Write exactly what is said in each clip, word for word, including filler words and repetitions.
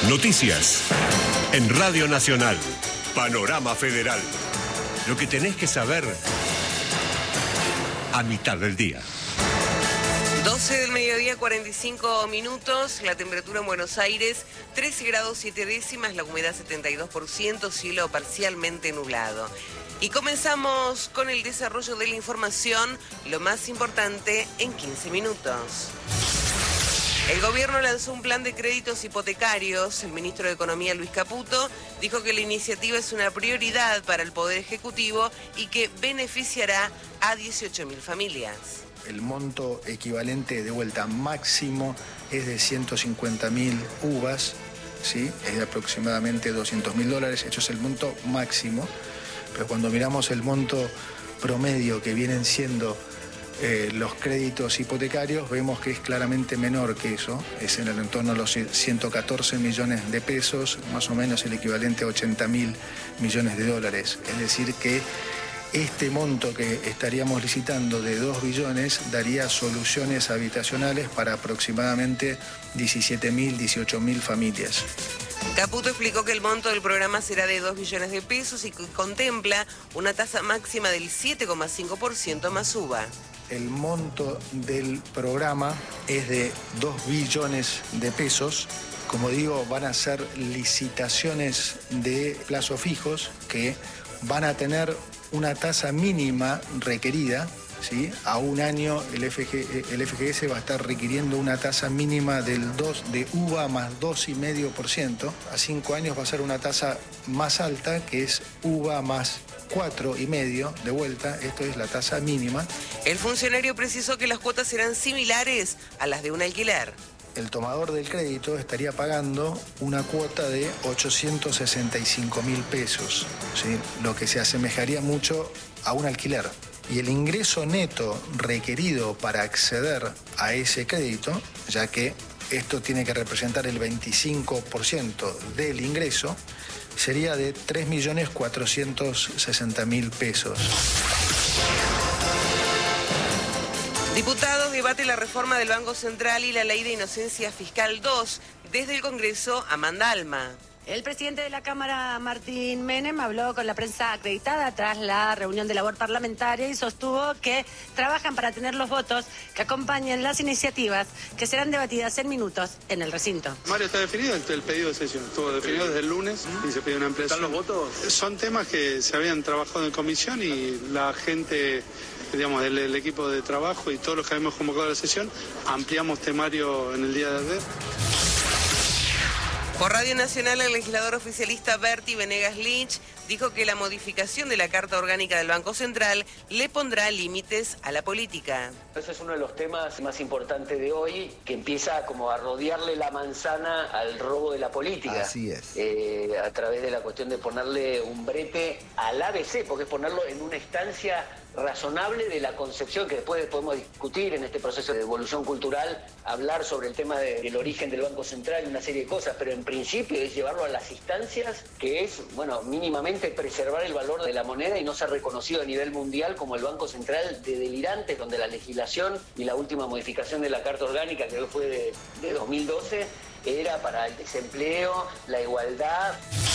Noticias en Radio Nacional. Panorama Federal. Lo que tenés que saber a mitad del día. doce del mediodía, cuarenta y cinco minutos. La temperatura en Buenos Aires, trece grados siete décimas. La humedad setenta y dos por ciento. Cielo parcialmente nublado. Y comenzamos con el desarrollo de la información. Lo más importante en quince minutos. El gobierno lanzó un plan de créditos hipotecarios. El ministro de Economía, Luis Caputo, dijo que la iniciativa es una prioridad para el Poder Ejecutivo y que beneficiará a dieciocho mil familias. El monto equivalente de vuelta máximo es de ciento cincuenta mil U V As, ¿sí? Es de aproximadamente doscientos mil dólares. Eso es el monto máximo. Pero cuando miramos el monto promedio que vienen siendo Eh, los créditos hipotecarios, vemos que es claramente menor que eso, es en el entorno de los ciento catorce millones de pesos, más o menos el equivalente a ochenta mil millones de dólares. Es decir que este monto que estaríamos licitando de dos billones daría soluciones habitacionales para aproximadamente diecisiete mil, dieciocho mil familias. Caputo explicó que el monto del programa será de dos billones de pesos y que contempla una tasa máxima del siete coma cinco por ciento más U V A. El monto del programa es de dos billones de pesos. Como digo, van a ser licitaciones de plazos fijos que van a tener una tasa mínima requerida, ¿sí? A un año el, F G, el F G S va a estar requiriendo una tasa mínima del dos de U V A más dos coma cinco por ciento. A cinco años va a ser una tasa más alta, que es U V A más cuatro coma cinco de vuelta. Esto es la tasa mínima. El funcionario precisó que las cuotas serán similares a las de un alquiler. El tomador del crédito estaría pagando una cuota de ochocientos sesenta y cinco mil pesos, ¿sí? Lo que se asemejaría mucho a un alquiler. Y el ingreso neto requerido para acceder a ese crédito, ya que esto tiene que representar el veinticinco por ciento del ingreso, sería de tres millones cuatrocientos sesenta mil pesos. Diputados debate la reforma del Banco Central y la Ley de Inocencia Fiscal dos. Desde el Congreso, Amanda Alma. El presidente de la Cámara, Martín Menem, habló con la prensa acreditada tras la reunión de labor parlamentaria y sostuvo que trabajan para tener los votos que acompañen las iniciativas que serán debatidas en minutos en el recinto. Mario, está definido el, el pedido de sesión, estuvo definido desde el lunes y se pidió una ampliación. ¿Están los votos? Son temas que se habían trabajado en comisión y la gente, digamos, el, el equipo de trabajo y todos los que habíamos convocado a la sesión, ampliamos temario en el día de ayer. Por Radio Nacional, el legislador oficialista Berti Venegas Lynch dijo que la modificación de la Carta Orgánica del Banco Central le pondrá límites a la política. Ese es uno de los temas más importantes de hoy, que empieza como a rodearle la manzana al robo de la política. Así es. Eh, a través de la cuestión de ponerle un brete al A B C, porque es ponerlo en una instancia razonable de la concepción que después podemos discutir en este proceso de evolución cultural, hablar sobre el tema de, del origen del Banco Central y una serie de cosas, pero en principio es llevarlo a las instancias que es, bueno, mínimamente preservar el valor de la moneda y no ser reconocido a nivel mundial como el Banco Central de delirantes, donde la legislación y la última modificación de la Carta Orgánica, que fue de, de dos mil doce, era para el desempleo, la igualdad.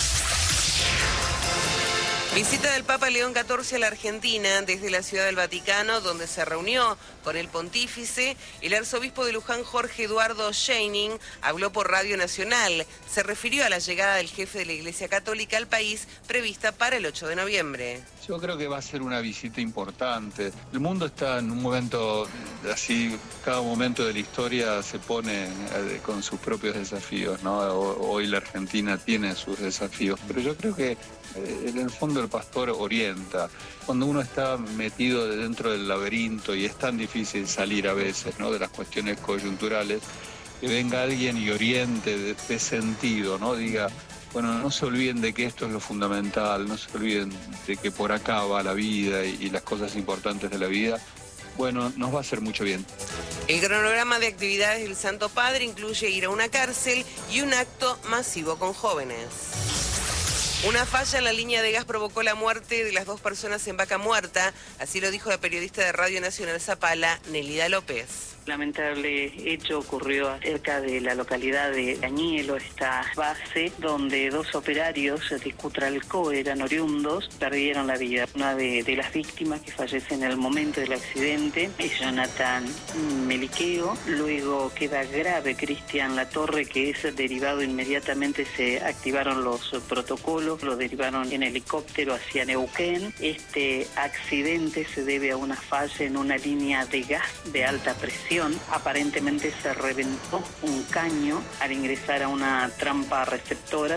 Visita del Papa León catorce a la Argentina desde la Ciudad del Vaticano, donde se reunió con el pontífice. El arzobispo de Luján, Jorge Eduardo Scheining, habló por Radio Nacional. Se refirió a la llegada del jefe de la Iglesia Católica al país, prevista para el ocho de noviembre. Yo creo que va a ser una visita importante. El mundo está en un momento así, cada momento de la historia se pone con sus propios desafíos, ¿no? Hoy la Argentina tiene sus desafíos, pero yo creo que en el fondo el pastor orienta. Cuando uno está metido dentro del laberinto y es tan difícil salir a veces, ¿no?, de las cuestiones coyunturales, que venga alguien y oriente de, de sentido, ¿no? Diga, bueno, no se olviden de que esto es lo fundamental, no se olviden de que por acá va la vida y, y las cosas importantes de la vida. Bueno, nos va a hacer mucho bien. El cronograma de actividades del Santo Padre incluye ir a una cárcel y un acto masivo con jóvenes. Una falla en la línea de gas provocó la muerte de las dos personas en Vaca Muerta, así lo dijo la periodista de Radio Nacional Zapala, Nelida López. Lamentable hecho ocurrió cerca de la localidad de Cañuelo, esta base donde dos operarios de Cutralcó, eran oriundos, perdieron la vida. Una de, de las víctimas que fallece en el momento del accidente es Jonathan Meliqueo, luego queda grave Cristian Latorre, que es derivado inmediatamente, se activaron los protocolos, lo derivaron en helicóptero hacia Neuquén. Este accidente se debe a una falla en una línea de gas de alta presión. Aparentemente se reventó un caño al ingresar a una trampa receptora.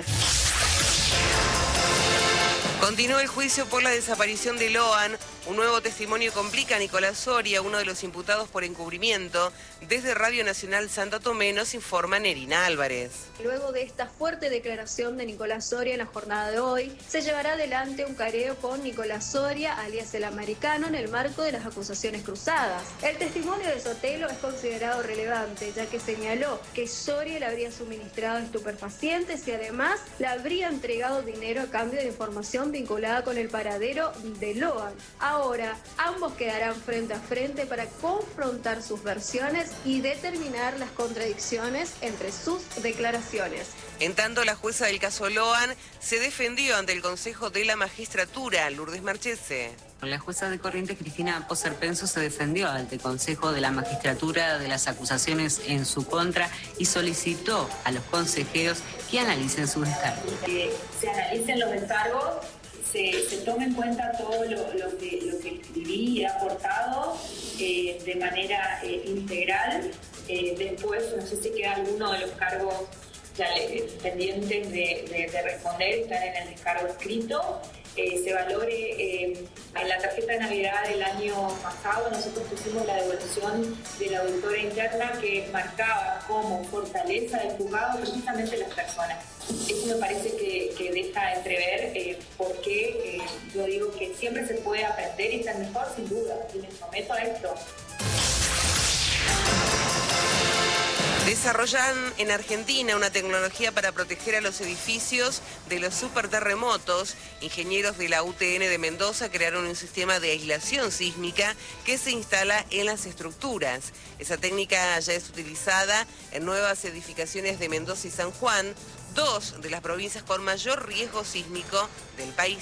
Continúa el juicio por la desaparición de Loan. Un nuevo testimonio complica a Nicolás Soria, uno de los imputados por encubrimiento. Desde Radio Nacional Santo Tomé nos informa Nerina Álvarez. Luego de esta fuerte declaración de Nicolás Soria en la jornada de hoy, se llevará adelante un careo con Nicolás Soria, alias el Americano, en el marco de las acusaciones cruzadas. El testimonio de Sotelo es considerado relevante, ya que señaló que Soria le habría suministrado estupefacientes y además le habría entregado dinero a cambio de información vinculada con el paradero de Loan. Ahora, ambos quedarán frente a frente para confrontar sus versiones y determinar las contradicciones entre sus declaraciones. En tanto, la jueza del caso Loan se defendió ante el Consejo de la Magistratura, Lourdes Marchese. La jueza de Corrientes, Cristina Poser Penso, se defendió ante el Consejo de la Magistratura de las acusaciones en su contra y solicitó a los consejeros que analicen sus descargos. Que se analicen los descargos, se, se tome en cuenta todo lo, lo, que, lo que escribí y he aportado eh, de manera eh, integral. Eh, después, no sé si queda alguno de los cargos ya le, pendientes de, de, de responder, están en el descargo escrito. Eh, se valore eh, en la tarjeta de Navidad del año pasado, nosotros pusimos la devolución de la auditora interna que marcaba como fortaleza del juzgado precisamente las personas. Eso me parece que, que deja entrever eh, por qué eh, yo digo que siempre se puede aprender y estar mejor, sin duda, y me someto a esto. Desarrollan en Argentina una tecnología para proteger a los edificios de los superterremotos. Ingenieros de la U T N de Mendoza crearon un sistema de aislación sísmica que se instala en las estructuras. Esa técnica ya es utilizada en nuevas edificaciones de Mendoza y San Juan, dos de las provincias con mayor riesgo sísmico del país.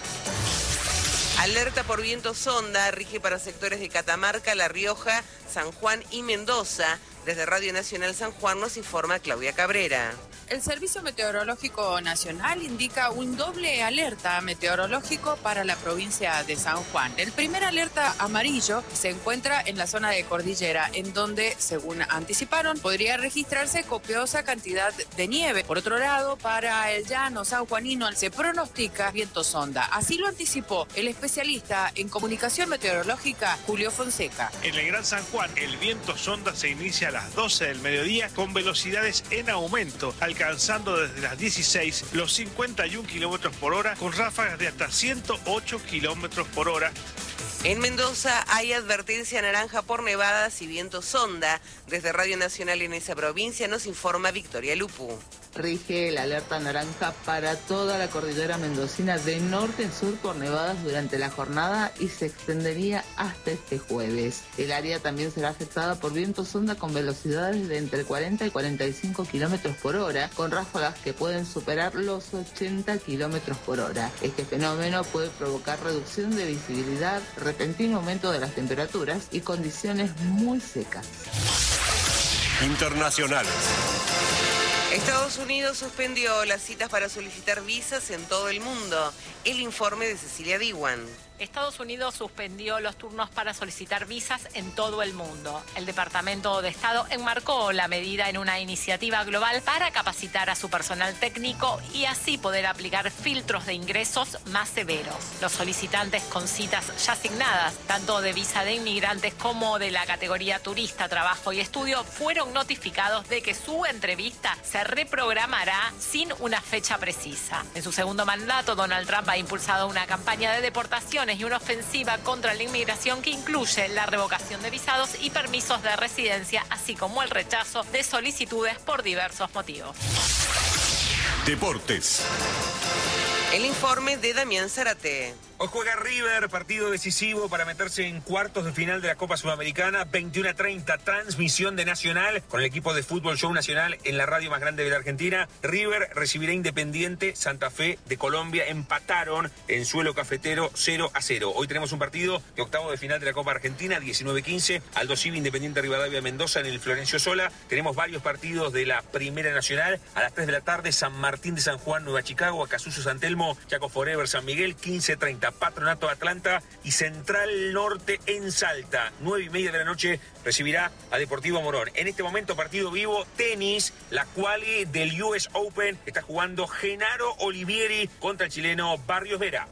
Alerta por viento sonda rige para sectores de Catamarca, La Rioja, San Juan y Mendoza. Desde Radio Nacional San Juan nos informa Claudia Cabrera. El Servicio Meteorológico Nacional indica un doble alerta meteorológico para la provincia de San Juan. El primer alerta amarillo se encuentra en la zona de Cordillera, en donde, según anticiparon, podría registrarse copiosa cantidad de nieve. Por otro lado, para el llano sanjuanino se pronostica viento sonda. Así lo anticipó el especialista en comunicación meteorológica Julio Fonseca. En el Gran San Juan, el viento sonda se inicia a las doce del mediodía con velocidades en aumento, alcanzando desde las dieciséis los cincuenta y un kilómetros por hora, con ráfagas de hasta ciento ocho kilómetros por hora. En Mendoza hay advertencia naranja por nevadas y viento sonda. Desde Radio Nacional en esa provincia nos informa Victoria Lupu. Rige la alerta naranja para toda la cordillera mendocina de norte a sur por nevadas durante la jornada y se extendería hasta este jueves. El área también será afectada por viento sonda con velocidades de entre cuarenta y cuarenta y cinco kilómetros por hora, con ráfagas que pueden superar los ochenta kilómetros por hora. Este fenómeno puede provocar reducción de visibilidad, repentino aumento de las temperaturas y condiciones muy secas. Internacionales. Estados Unidos suspendió las citas para solicitar visas en todo el mundo. El informe de Cecilia Diwan. Estados Unidos suspendió los turnos para solicitar visas en todo el mundo. El Departamento de Estado enmarcó la medida en una iniciativa global para capacitar a su personal técnico y así poder aplicar filtros de ingresos más severos. Los solicitantes con citas ya asignadas, tanto de visa de inmigrantes como de la categoría turista, trabajo y estudio, fueron notificados de que su entrevista se reprogramará sin una fecha precisa. En su segundo mandato, Donald Trump ha impulsado una campaña de deportación y una ofensiva contra la inmigración que incluye la revocación de visados y permisos de residencia, así como el rechazo de solicitudes por diversos motivos. Deportes. El informe de Damián Zárate. Hoy juega River, partido decisivo para meterse en cuartos de final de la Copa Sudamericana, veintiuno a treinta, transmisión de Nacional con el equipo de Fútbol Show Nacional en la radio más grande de la Argentina. River recibirá Independiente, Santa Fe de Colombia, empataron en suelo cafetero cero a cero. Hoy tenemos un partido de octavo de final de la Copa Argentina, diecinueve quince, Aldo Civi, Independiente Rivadavia Mendoza en el Florencio Sola. Tenemos varios partidos de la Primera Nacional, a las tres de la tarde, San Martín de San Juan, Nueva Chicago, Acasuso San Telmo, Chaco Forever, San Miguel, quince treinta. Patronato Atlanta y Central Norte en Salta. Nueve y media de la noche recibirá a Deportivo Morón. En este momento partido vivo, tenis, la quali del U S Open. Está jugando Genaro Olivieri contra el chileno Barrios Vera.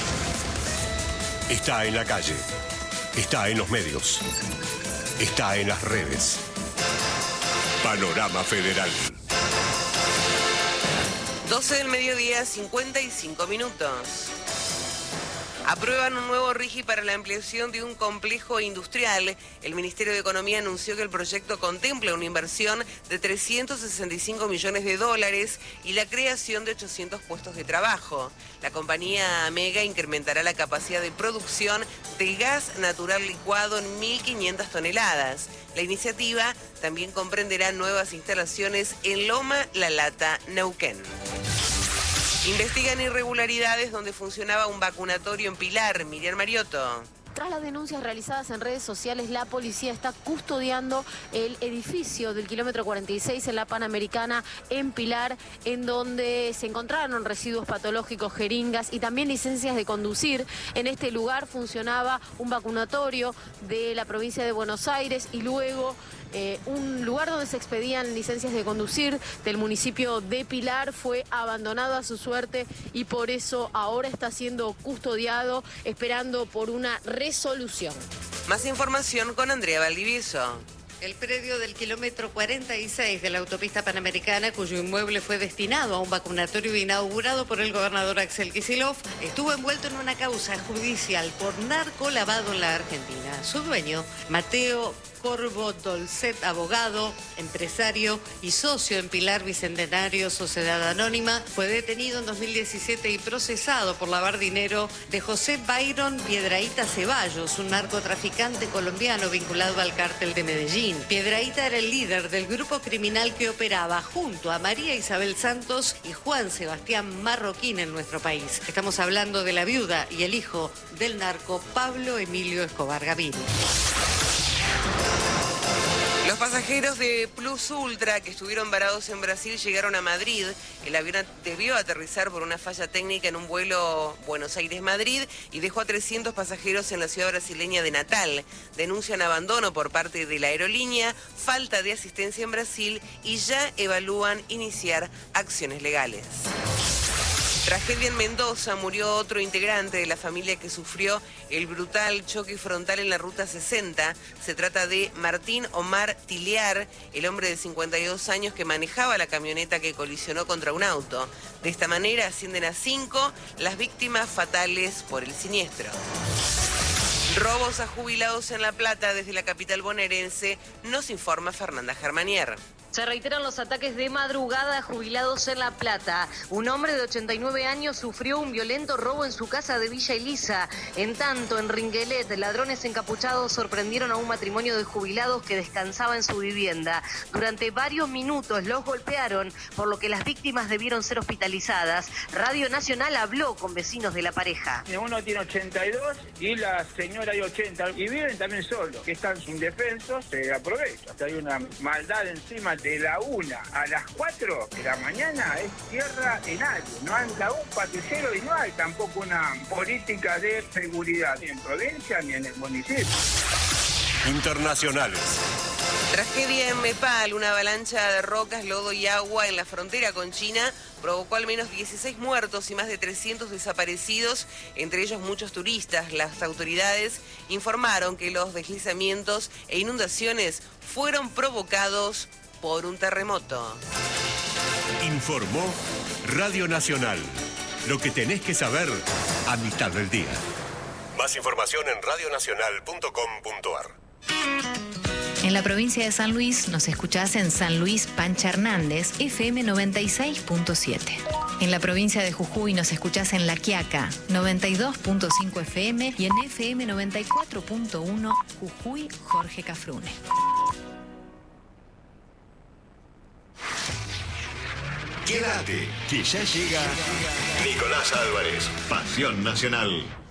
Está en la calle, está en los medios, está en las redes. Panorama Federal. doce del mediodía, cincuenta y cinco minutos. Aprueban un nuevo RIGI para la ampliación de un complejo industrial. El Ministerio de Economía anunció que el proyecto contempla una inversión de trescientos sesenta y cinco millones de dólares y la creación de ochocientos puestos de trabajo. La compañía Mega incrementará la capacidad de producción de gas natural licuado en mil quinientas toneladas. La iniciativa también comprenderá nuevas instalaciones en Loma La Lata, Neuquén. Investigan irregularidades donde funcionaba un vacunatorio en Pilar. Miriam Mariotto. Tras las denuncias realizadas en redes sociales, la policía está custodiando el edificio del kilómetro cuarenta y seis en la Panamericana en Pilar, en donde se encontraron residuos patológicos, jeringas y también licencias de conducir. En este lugar funcionaba un vacunatorio de la provincia de Buenos Aires y luego Eh, un lugar donde se expedían licencias de conducir del municipio de Pilar fue abandonado a su suerte y por eso ahora está siendo custodiado, esperando por una resolución. Más información con Andrea Valdivieso. El predio del kilómetro cuarenta y seis de la autopista Panamericana, cuyo inmueble fue destinado a un vacunatorio inaugurado por el gobernador Axel Kicillof, estuvo envuelto en una causa judicial por narcolavado en la Argentina. Su dueño, Mateo Corvo Dolcet, abogado, empresario y socio en Pilar Bicentenario Sociedad Anónima, fue detenido en dos mil diecisiete y procesado por lavar dinero de José Byron Piedrahíta Ceballos, un narcotraficante colombiano vinculado al cártel de Medellín. Piedrahíta era el líder del grupo criminal que operaba junto a María Isabel Santos y Juan Sebastián Marroquín en nuestro país. Estamos hablando de la viuda y el hijo del narco Pablo Emilio Escobar Gaviria. Los pasajeros de Plus Ultra que estuvieron varados en Brasil llegaron a Madrid. El avión debió aterrizar por una falla técnica en un vuelo Buenos Aires-Madrid y dejó a trescientos pasajeros en la ciudad brasileña de Natal. Denuncian abandono por parte de la aerolínea, falta de asistencia en Brasil y ya evalúan iniciar acciones legales. Tragedia en Mendoza, murió otro integrante de la familia que sufrió el brutal choque frontal en la Ruta sesenta. Se trata de Martín Omar Tilear, el hombre de cincuenta y dos años que manejaba la camioneta que colisionó contra un auto. De esta manera ascienden a cinco las víctimas fatales por el siniestro. Robos a jubilados en La Plata desde la capital bonaerense, nos informa Fernanda Germanier. Se reiteran los ataques de madrugada a jubilados en La Plata. Un hombre de ochenta y nueve años sufrió un violento robo en su casa de Villa Elisa. En tanto, en Ringuelet, ladrones encapuchados sorprendieron a un matrimonio de jubilados que descansaba en su vivienda. Durante varios minutos los golpearon, por lo que las víctimas debieron ser hospitalizadas. Radio Nacional habló con vecinos de la pareja. Uno tiene ochenta y dos y la señora hay ochenta y viven también solos, que están indefensos, se aprovechan. Hay una maldad encima de la una a las cuatro de la mañana, es tierra en algo. No anda un patrullero y no hay tampoco una política de seguridad ni en provincia ni en el municipio. Internacionales. Tragedia en Nepal, una avalancha de rocas, lodo y agua en la frontera con China provocó al menos dieciséis muertos y más de trescientos desaparecidos, entre ellos muchos turistas. Las autoridades informaron que los deslizamientos e inundaciones fueron provocados por un terremoto. Informó Radio Nacional. Lo que tenés que saber a mitad del día. Más información en radio nacional punto com punto a r. En la provincia de San Luis nos escuchás en San Luis Pancha Hernández, F M noventa y seis punto siete. En la provincia de Jujuy nos escuchás en La Quiaca, noventa y dos punto cinco F M y en F M noventa y cuatro punto uno Jujuy, Jorge Cafrune. Quédate, que ya llega Nicolás Álvarez, Pasión Nacional.